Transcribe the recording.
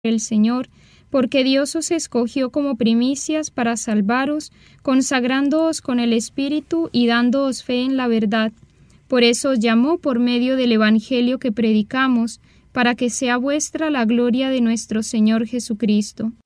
el Señor, porque Dios os escogió como primicias para salvaros, consagrándoos con el Espíritu y dándoos fe en la verdad. Por eso os llamó por medio del Evangelio que predicamos, para que sea vuestra la gloria de nuestro Señor Jesucristo.